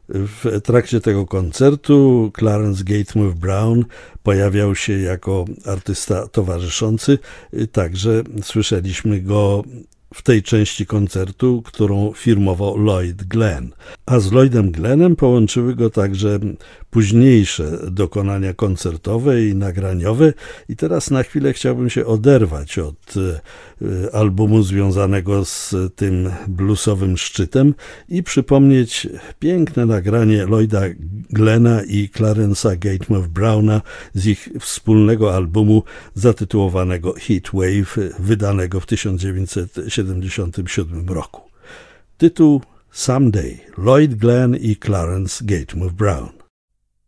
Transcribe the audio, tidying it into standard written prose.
W trakcie tego koncertu Clarence Gatemouth Brown pojawiał się jako artysta towarzyszący, także słyszeliśmy go w tej części koncertu, którą firmował Lloyd Glenn. A z Lloydem Glennem połączyły go także późniejsze dokonania koncertowe i nagraniowe. I teraz na chwilę chciałbym się oderwać od albumu związanego z tym bluesowym szczytem i przypomnieć piękne nagranie Lloyda Glenna i Clarence'a Gatemouth Browna z ich wspólnego albumu zatytułowanego Heatwave, wydanego w 1977 roku. Tytuł Someday, Lloyd Glenn i Clarence Gatemouth Brown.